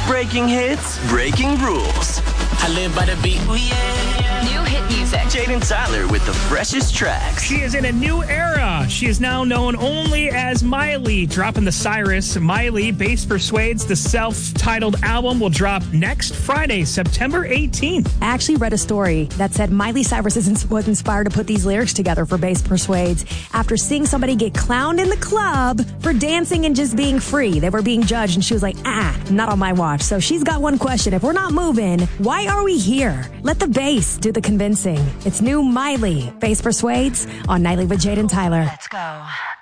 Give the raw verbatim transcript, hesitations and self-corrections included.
Breaking hits, breaking rules. I live by the beat. Ooh, yeah. New hit music. Jaden Tyler with the freshest tracks. She is in a new era. She is now known only as Miley, dropping the Cyrus. Miley, Bass Persuades, the self-titled album will drop next Friday, September eighteenth. I actually read a story that said Miley Cyrus was inspired to put these lyrics together for Bass Persuades after seeing somebody get clowned in the club for dancing and just being free. They were being judged, and she was like, ah, not on my watch. So she's got one question. If we're not moving, why are we here? Let the bass do the convincing. It's new Miley, Bass Persuades, on Nightly with Jaden Tyler. Let's go.